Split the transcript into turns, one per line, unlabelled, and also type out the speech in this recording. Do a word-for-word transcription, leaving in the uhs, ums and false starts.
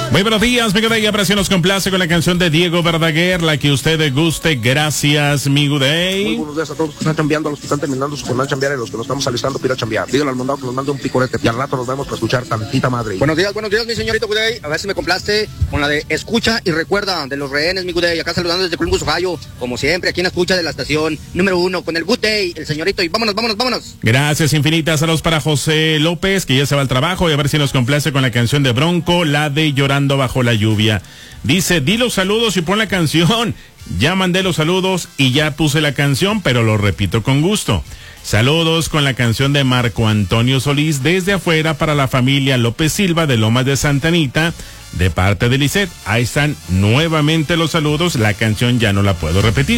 Muy buenos días, mi Gudey. Ahora sí nos complace con la canción de Diego Verdaguer, la que usted guste. Gracias, mi Gudey.
Muy buenos días a todos los que están chambeando, a los que están terminando su jornada chambear y a los que nos estamos alistando para ir a chambear. Dígale al mandado que nos mande un picorete y al rato nos vemos para escuchar tantita madre.
Buenos días, buenos días, mi señorito Gudey. A ver si me complace con la de Escucha y Recuerda de Los Rehenes, mi Gudey. Acá saludando desde Columbus, Ohio. Como siempre, aquí en la escucha de la estación número uno con el Good Day, el señorito. Y vámonos, vámonos, vámonos.
Gracias infinitas. Saludos para José López, que ya se va al trabajo, y a ver si nos complace con la canción de Bronco, la de Llorando Bajo la Lluvia. Dice, di los saludos y pon la canción. Ya mandé los saludos y ya puse la canción, pero lo repito con gusto. Saludos con la canción de Marco Antonio Solís desde afuera para la familia López Silva de Lomas de Santa Anita, de parte de Lisette. Ahí están nuevamente los saludos. La canción ya no la puedo repetir.